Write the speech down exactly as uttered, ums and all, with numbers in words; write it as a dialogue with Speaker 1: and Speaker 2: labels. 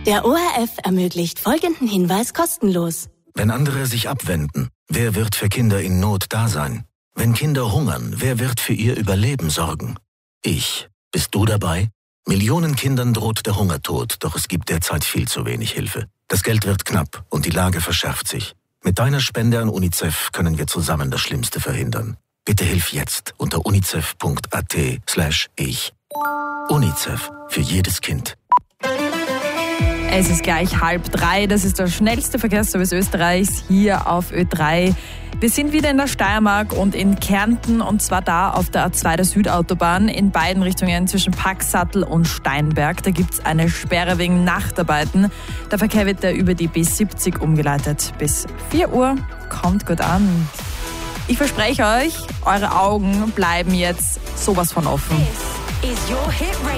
Speaker 1: Der O R F ermöglicht folgenden Hinweis kostenlos.
Speaker 2: Wenn andere sich abwenden, wer wird für Kinder in Not da sein? Wenn Kinder hungern, wer wird für ihr Überleben sorgen? Ich. Bist du dabei? Millionen Kindern droht der Hungertod, doch es gibt derzeit viel zu wenig Hilfe. Das Geld wird knapp und die Lage verschärft sich. Mit deiner Spende an UNICEF können wir zusammen das Schlimmste verhindern. Bitte hilf jetzt unter unicef punkt at slash ich. UNICEF. Für jedes Kind.
Speaker 3: Es ist gleich halb drei. Das ist der schnellste Verkehrsservice Österreichs hier auf Ö drei. Wir sind wieder in der Steiermark und in Kärnten, und zwar da auf der A zwei der Südautobahn in beiden Richtungen zwischen Packsattel und Steinberg. Da gibt es eine Sperre wegen Nachtarbeiten. Der Verkehr wird da über die B siebzig umgeleitet. Bis vier Uhr. Kommt gut an. Ich verspreche euch, eure Augen bleiben jetzt sowas von offen.